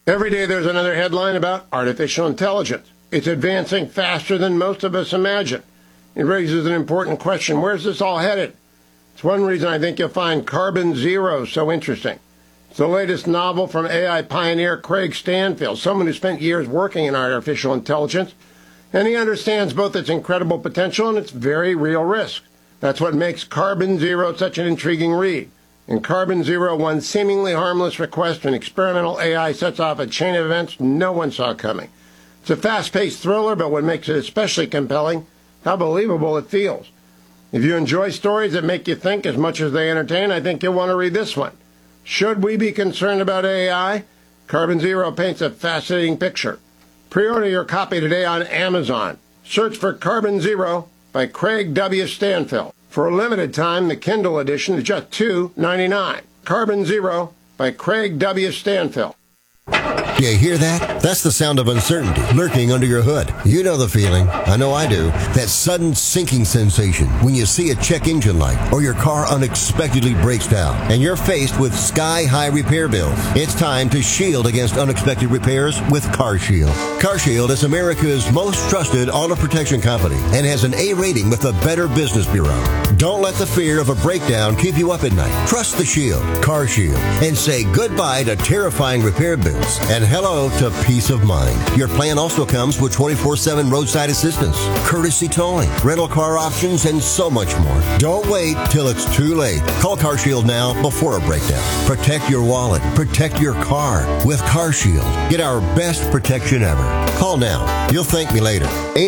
Every day there's another headline about artificial intelligence. It's advancing faster than most of us imagine. It raises an important question. Where's this all headed? It's one reason I think you'll find Carbon Zero so interesting. It's the latest novel from AI pioneer Craig Stanfield, someone who spent years working in artificial intelligence, and he understands both its incredible potential and its very real risk. That's what makes Carbon Zero such an intriguing read. In Carbon Zero, one seemingly harmless request from experimental AI sets off a chain of events no one saw coming. It's a fast-paced thriller, but what makes it especially compelling, how believable it feels. If you enjoy stories that make you think as much as they entertain, I think you'll want to read this one. Should we be concerned about AI? Carbon Zero paints a fascinating picture. Pre-order your copy today on Amazon. Search for Carbon Zero by Craig W. Stanfield. For a limited time, the Kindle edition is just $2.99. Carbon Zero by Craig W. Stanfield. Do you hear that? That's the sound of uncertainty lurking under your hood. You know the feeling. I know I do. That sudden sinking sensation when you see a check engine light or your car unexpectedly breaks down and you're faced with sky-high repair bills. It's time to shield against unexpected repairs with CarShield. CarShield is America's most trusted auto protection company and has an A rating with the Better Business Bureau. Don't let the fear of a breakdown keep you up at night. Trust the Shield, CarShield, and say goodbye to terrifying repair bills and hello to peace of mind. Your plan also comes with 24/7 roadside assistance, courtesy towing, rental car options, and so much more. Don't wait till it's too late. Call CarShield now before a breakdown. Protect your wallet. Protect your car with CarShield. Get our best protection ever. Call now. You'll thank me later.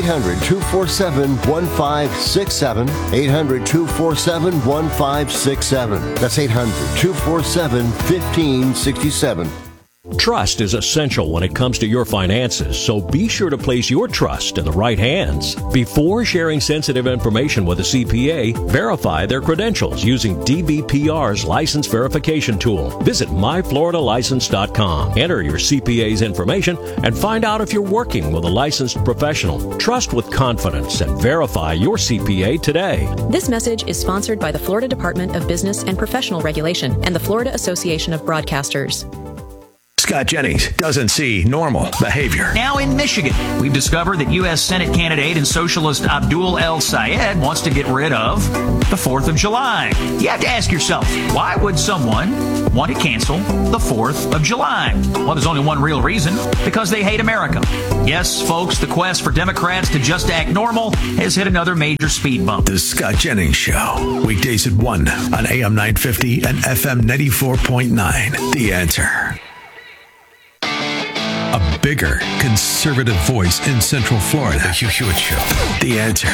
800-247-1567. 800-247-1567. That's 800-247-1567. Trust is essential when it comes to your finances, so be sure to place your trust in the right hands. Before sharing sensitive information with a CPA, verify their credentials using DBPR's license verification tool. Visit myfloridalicense.com. Enter your CPA's information and find out if you're working with a licensed professional. Trust with confidence and verify your CPA today. This message is sponsored by the Florida Department of Business and Professional Regulation and the Florida Association of Broadcasters. Scott Jennings doesn't see normal behavior. Now in Michigan, we've discovered that U.S. Senate candidate and socialist Abdul El Sayed wants to get rid of the 4th of July. You have to ask yourself, why would someone want to cancel the 4th of July? Well, there's only one real reason, because they hate America. Yes, folks, the quest for Democrats to just act normal has hit another major speed bump. The Scott Jennings Show, weekdays at 1 on AM 950 and FM 94.9. The Answer. A bigger conservative voice in Central Florida. The Hugh Hewitt Show. The Answer.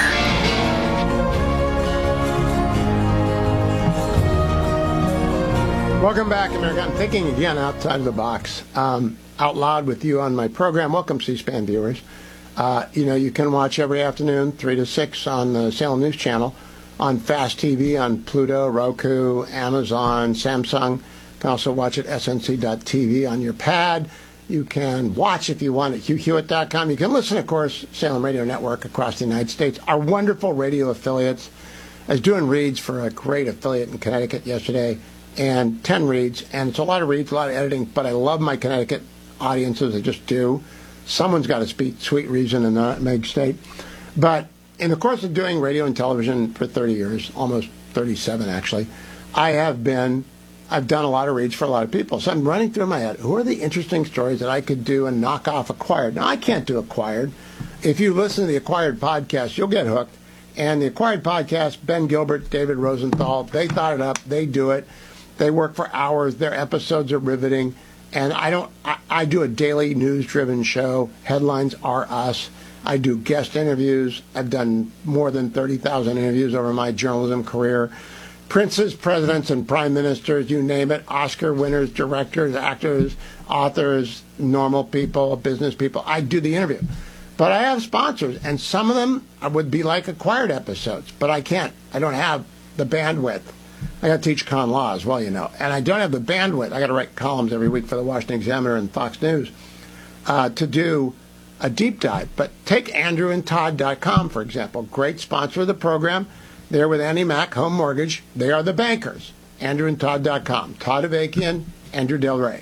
Welcome back, America. I'm thinking again outside of the box, out loud with you on my program. Welcome, C-SPAN viewers. You can watch every afternoon, 3 to 6 on the Salem News Channel, on Fast TV, on Pluto, Roku, Amazon, Samsung. You can also watch at snc.tv on your pad. You can watch, if you want, at HughHewitt.com. You can listen, of course, Salem Radio Network across the United States. Our wonderful radio affiliates. I was doing reads for a great affiliate in Connecticut yesterday, and 10 reads, and it's a lot of reads, a lot of editing, but I love my Connecticut audiences. I just do. Someone's got to sweet reason in the Meg State. But in the course of doing radio and television for 30 years, almost 37 actually, I've done a lot of reads for a lot of people. So I'm running through my head, who are the interesting stories that I could do and knock off Acquired? Now, I can't do Acquired. If you listen to the Acquired podcast, you'll get hooked. And the Acquired podcast, Ben Gilbert, David Rosenthal, they thought it up. They do it. They work for hours. Their episodes are riveting. And I do a daily news-driven show. Headlines are us. I do guest interviews. I've done more than 30,000 interviews over my journalism career. Princes, presidents, and prime ministers, you name it, Oscar winners, directors, actors, authors, normal people, business people. I do the interview. But I have sponsors, and some of them would be like Acquired episodes, but I can't. I don't have the bandwidth. I got to teach con law as well, and I don't have the bandwidth. I got to write columns every week for the Washington Examiner and Fox News to do a deep dive. But take AndrewandTodd.com, for example. Great sponsor of the program. They're with Annie Mac, Home Mortgage. They are the bankers. AndrewandTodd.com. Todd Avakian, Andrew Del Rey.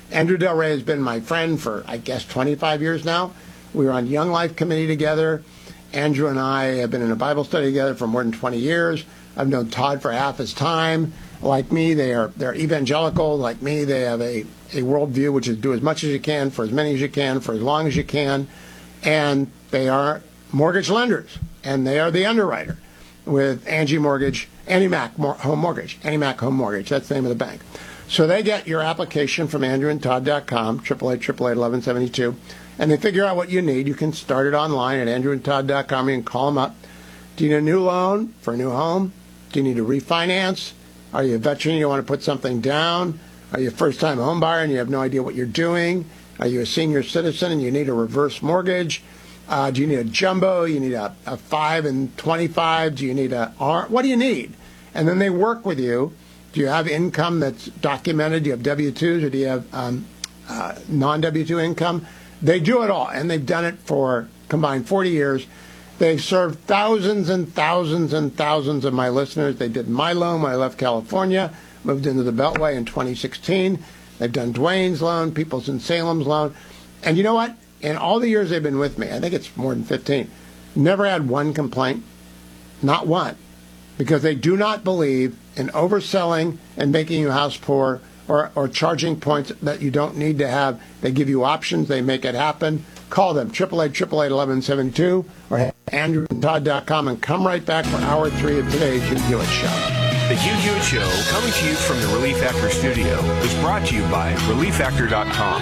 Andrew Del Rey has been my friend for, I guess, 25 years now. We were on Young Life Committee together. Andrew and I have been in a Bible study together for more than 20 years. I've known Todd for half his time. Like me, they're evangelical. Like me, they have a worldview, which is do as much as you can, for as many as you can, for as long as you can. And they are mortgage lenders, and they are the underwriter with Angie Mortgage, Annie Mac Home Mortgage. Annie Mac Home Mortgage, that's the name of the bank. So they get your application from andrewandtodd.com, 888-888-1172, and they figure out what you need. You can start it online at andrewandtodd.com. You can call them up. Do you need a new loan for a new home? Do you need to refinance? Are you a veteran? You want to put something down? Are you a first-time home buyer and you have no idea what you're doing? Are you a senior citizen and you need a reverse mortgage? Do you need a jumbo? You need a 5 and 25? Do you need a R? What do you need? And then they work with you. Do you have income that's documented? Do you have W-2s or do you have non-W-2 income? They do it all, and they've done it for combined 40 years. They've served thousands and thousands and thousands of my listeners. They did my loan when I left California, moved into the Beltway in 2016. They've done Dwayne's loan, Peoples in Salem's loan. And you know what? In all the years they've been with me, I think it's more than 15, never had one complaint, not one, because they do not believe in overselling and making you house poor or charging points that you don't need to have. They give you options. They make it happen. Call them, 888-888-1172, or head to andrewandtodd.com and come right back for Hour 3 of today's Hugh Hewitt Show. The Hugh Hewitt Show, coming to you from the Relief Factor studio, is brought to you by ReliefFactor.com.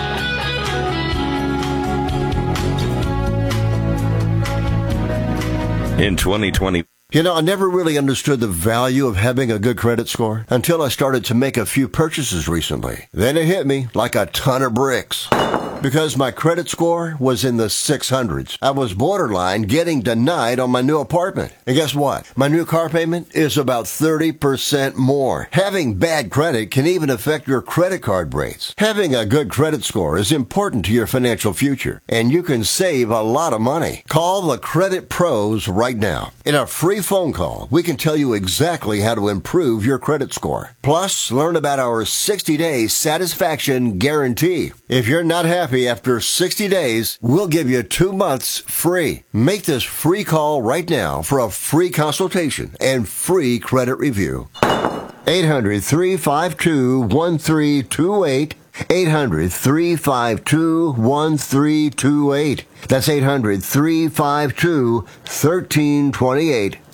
In 2020. You know, I never really understood the value of having a good credit score until I started to make a few purchases recently. Then it hit me like a ton of bricks. Because my credit score was in the 600s. I was borderline getting denied on my new apartment. And guess what? My new car payment is about 30% more. Having bad credit can even affect your credit card rates. Having a good credit score is important to your financial future, and you can save a lot of money. Call the Credit Pros right now. In a free phone call, we can tell you exactly how to improve your credit score. Plus, learn about our 60-day satisfaction guarantee. If you're not happy after 60 days, we'll give you 2 months free. Make this free call right now for a free consultation and free credit review. 800-352-1328. 800-352-1328. That's 800-352-1328.